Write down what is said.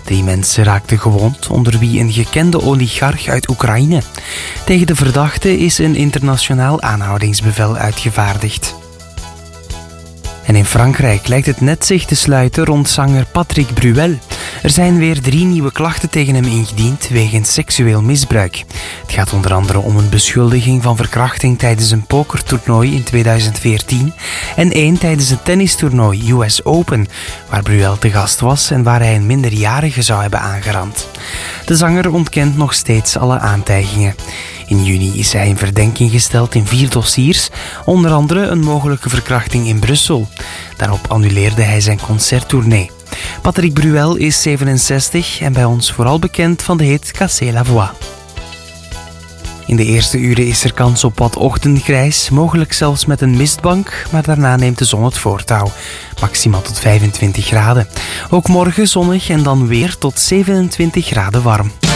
3 mensen raakten gewond, onder wie een gekende oligarch uit Oekraïne. Tegen de verdachte is een internationaal aanhoudingsbevel uitgevaardigd. En in Frankrijk lijkt het net zich te sluiten rond zanger Patrick Bruel. Er zijn weer 3 nieuwe klachten tegen hem ingediend wegens seksueel misbruik. Het gaat onder andere om een beschuldiging van verkrachting tijdens een pokertoernooi in 2014 en 1 tijdens een tennistoernooi US Open, waar Bruel te gast was en waar hij een minderjarige zou hebben aangerand. De zanger ontkent nog steeds alle aantijgingen. In juni is hij in verdenking gesteld in 4 dossiers, onder andere een mogelijke verkrachting in Brussel. Daarop annuleerde hij zijn concerttournee. Patrick Bruel is 67 en bij ons vooral bekend van de hit Cassez la voix. In de eerste uren is er kans op wat ochtendgrijs, mogelijk zelfs met een mistbank, maar daarna neemt de zon het voortouw. Maximaal tot 25 graden. Ook morgen zonnig en dan weer tot 27 graden warm.